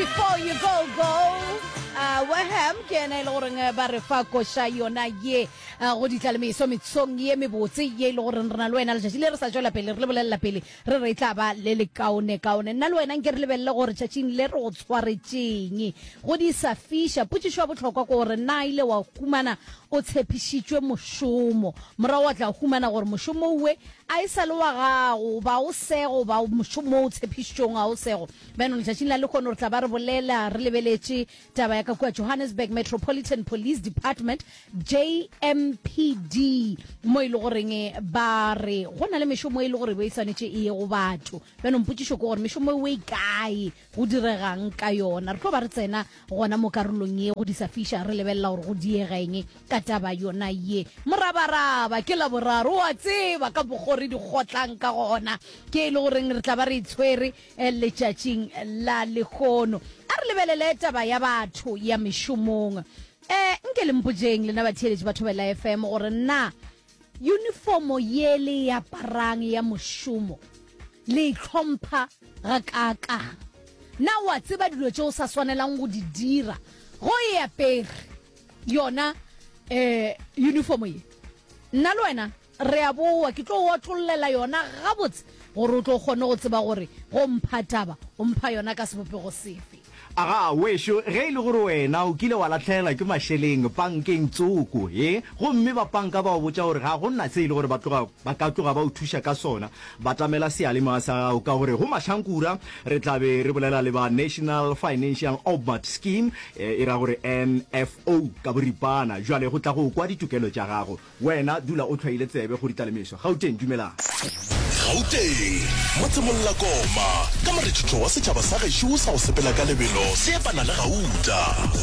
before you go waham ke ena ile gore ba re fa kosha yona ye go ditla le meso metsong ye mebotse ye ile gore rena le wena le tšatši le re sa tšwela pele re le bolella pele re tla ba le le kaone nna le wena nke re lebelele gore tšatšing le re go tshwaretšeng go di sa fisha potšišo ya botlhokwa ko gore na ile wa humana o tshepišitšwe mošomo morago wa tla humana gore mošomo uwe a isa le wa gago ba o sego ba mošomo o tshepišitšong a o sego beno le tšatšing la le kgone gore tla ba re bolela re lebeletše taba ya ka kwa Johannesburg Metropolitan Police Department JMPD mo ile goreng ba re go na le mešomo ile gore ba isanetse e ye go batho beno mpotšišo ko gore mešomo e kae go diregang ka yona re tlo ba re tsena gona mo karolong ye go di sa fisha re lebelela gore go diegeng ka taba yona ye morabaraba ke la boraro wa tseba ka bogore di gotlang ka gona ke ile goreng re tla ba re itshwere letšatšing la lekgono a re lebelele taba ya batho ya mešomong nke le mpotšeng le na ba theeletše batho ba la FM gore na uniformo ye le ya parang ya mošomo le itlhompha ga kakang na wa tseba dilo tšeo sa swanelang go di dira go e apere yona uniform ye nna le wena re a boa ke tlo watollela yona gabotse gore o tlo kgone go tseba gore go mpha taba o mpha yona ka sebopego sefe aga wesho ge ile gore wena o kile wa latlhela ke masheleng bankeng tsoko go mme ba banka ba o botsa gore ga go nna se ile gore ba ka tloga ba o thuša ka sona ba tamela sealema sa gago ka gore go mashankura re tlabe re bolela le ba National Financial Obat Scheme e ra gore NFO ka boripana jwale go tla go kwa ditokelo tša gago wena dula o tlhoile tsebe go ditalemeso Gauteng dumelang Gauteng motsemolla koma ka moretšhitšho wa setšhaba sa gešo sa go sepela ka lebelo se epana le gauta